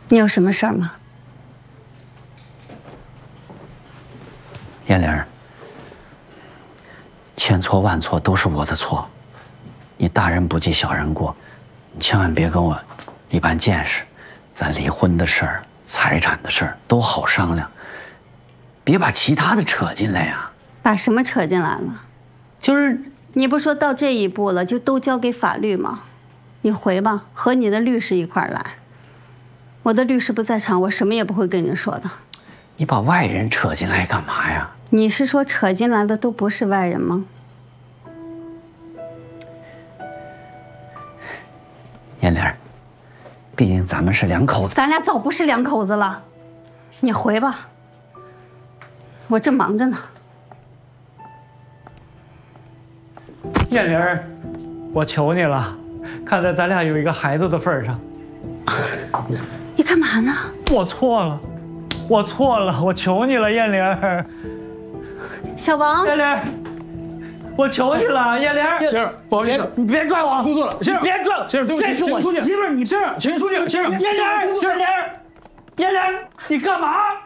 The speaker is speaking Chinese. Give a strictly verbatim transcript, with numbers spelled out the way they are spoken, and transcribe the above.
你有什么事儿吗？ 燕玲，千错万错都是我的错，你大人不计小人过，你千万别跟我一般见识。咱离婚的事儿、财产的事儿都好商量，别把其他的扯进来呀。 把什么扯进来了？ 就是你不说到这一步了，就都交给法律吗？你回吧，和你的律师一块儿来。我的律师不在场，我什么也不会跟你说的。 你把外人扯进来干嘛呀？ 你是说扯进来的都不是外人吗？ 燕玲，毕竟咱们是两口子。 咱俩早不是两口子了，你回吧，我正忙着呢。 燕玲，我求你了，看在咱俩有一个孩子的份上， 你干嘛呢？ 我错了，我错了，我求你了，燕玲。 小王， 燕玲，我求你了，燕玲。 先生，不好意思， 你别拽我， 工作了，先生， 别拽， 先生，对不起， 这是我出去， 媳妇儿，你先生，请出去，先生， 燕玲，燕玲，燕玲，你干嘛？